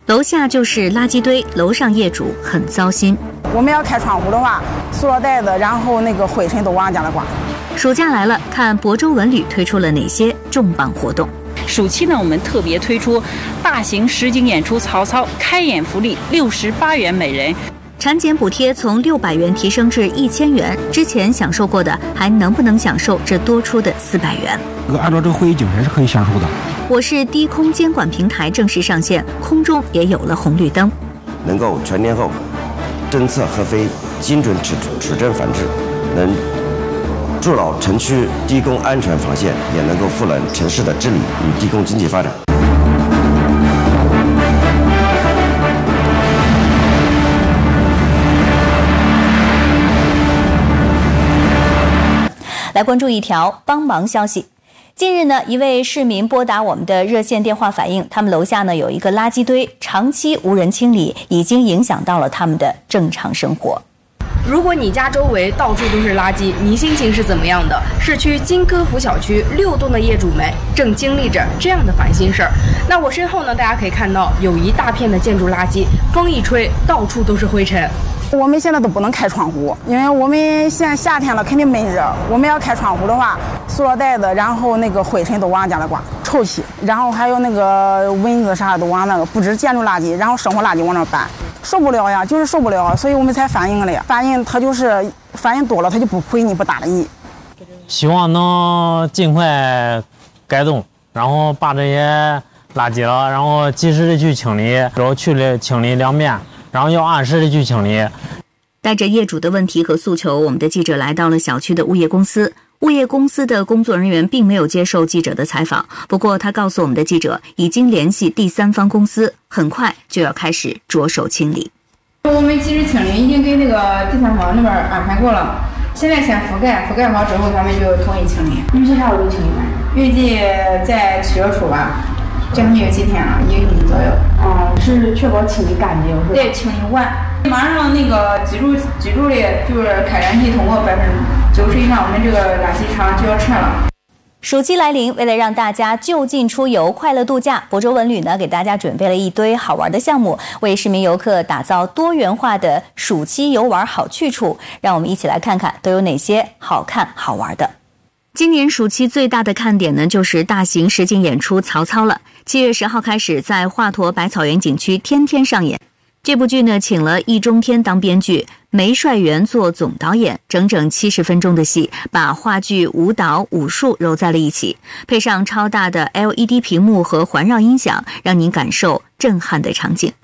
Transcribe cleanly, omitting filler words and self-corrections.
楼下就是垃圾堆，楼上业主很糟心。 我们要开窗户的话，塑料袋子，然后那个灰尘都往家里刮。 暑假来了，看亳州文旅推出了哪些重磅活动？ 暑期呢，我们特别推出大型实景演出曹操开演福利68元每人。 产检补贴从600元提升至1000元，之前享受过的还能不能享受这多出的400元？ 按照这个会议精神是可以享受的。 我市低空监管平台正式上线，空中也有了红绿灯， 能够全天候侦测核废精准指证反制，能筑牢城区低空安全防线，也能够赋能城市的治理与低空经济发展。 来关注一条帮忙消息。近日呢，一位市民拨打我们的热线电话反映，他们楼下呢有一个垃圾堆，长期无人清理，已经影响到了他们的正常生活。 如果你家周围到处都是垃圾，你心情是怎么样的？市区金科福小区6栋的业主们正经历着这样的烦心事儿。那我身后呢，大家可以看到有一大片的建筑垃圾，风一吹，到处都是灰尘。 我们现在都不能开窗户，因为我们现在夏天了，肯定闷热。我们要开窗户的话，塑料袋子，然后那个灰尘都往家里刮，臭气，然后还有那个蚊子啥的都往那个，不止建筑垃圾，然后生活垃圾往那搬，受不了呀，就是受不了，所以我们才反映了呀。反映他就是反映多了，他就不回你，不搭理你。 希望能尽快改动，然后把这些垃圾了，然后及时的去清理，然后去清理两遍。然后要按时的去清理。 带着业主的问题和诉求，我们的记者来到了小区的物业公司。物业公司的工作人员并没有接受记者的采访，不过他告诉我们的记者，已经联系第三方公司，很快就要开始着手清理。 我们及时清理已经给那个第三方那边安排过了，现在先覆盖好之后，他们就统一清理。预计啥时候清理完？预计在7月初吧。这还没有几天了，1个星期左右。 是确保清理干净，是吧？ 对，清理完。马上那个居住的就是开展期通过90%以上，我们这个垃圾场就要撤了。 暑期来临，为了让大家就近出游、快乐度假，亳州文旅呢给大家准备了一堆好玩的项目，为市民游客打造多元化的暑期游玩好去处。让我们一起来看看都有哪些好看好玩的。今年暑期最大的看点呢，就是大型实景演出《曹操》了。7月10号开始，在华佗百草园景区天天上演。这部剧呢，请了易中天当编剧，梅帅元做总导演，整整70分钟的戏，把话剧、舞蹈、武术揉在了一起，配上超大的 LED 屏幕和环绕音响，让您感受震撼的场景。